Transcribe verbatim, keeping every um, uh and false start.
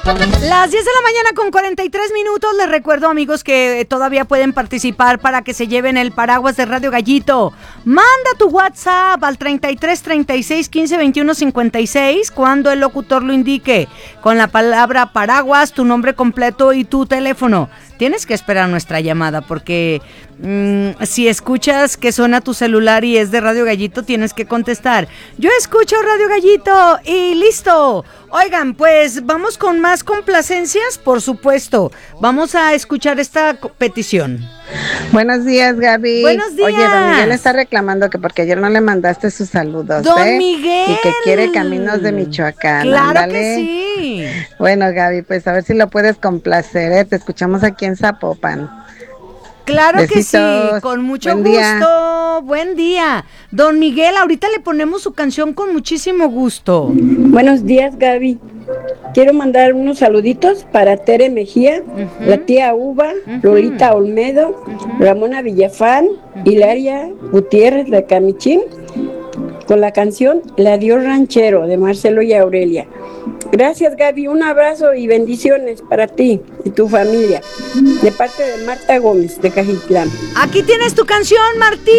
Las diez de la mañana con cuarenta y tres minutos. Les recuerdo, amigos, que todavía pueden participar para que se lleven el paraguas de Radio Gallito. Manda tu WhatsApp al treinta y tres, treinta y seis, quince, veintiuno, cincuenta y seis cuando el locutor lo indique, con la palabra paraguas, tu nombre completo y tu teléfono. Tienes que esperar nuestra llamada porque mmm, si escuchas que suena tu celular y es de Radio Gallito, tienes que contestar. Yo escucho Radio Gallito y listo. Oigan, pues vamos con más complacencias, por supuesto. Vamos a escuchar esta petición. Buenos días, Gaby. Buenos días. Oye, don Miguel está reclamando que porque ayer no le mandaste sus saludos. Don ¿eh? Miguel. Y que quiere caminos de Michoacán. Claro Ándale. que sí. Bueno, Gaby, pues a ver si lo puedes complacer, ¿eh? Te escuchamos aquí en Zapopan. Claro Besitos. que sí, con mucho Buen gusto. Día. Buen día. Don Miguel, ahorita le ponemos su canción con muchísimo gusto. Buenos días, Gaby. Quiero mandar unos saluditos para Tere Mejía, uh-huh. la tía Uva, uh-huh. Lolita Olmedo, uh-huh. Ramona Villafán, uh-huh. Hilaria Gutiérrez de Camichín, con la canción La Dios Ranchero de Marcelo y Aurelia. Gracias, Gaby, un abrazo y bendiciones para ti y tu familia, de parte de Marta Gómez de Cajitlán. Aquí tienes tu canción, Martín.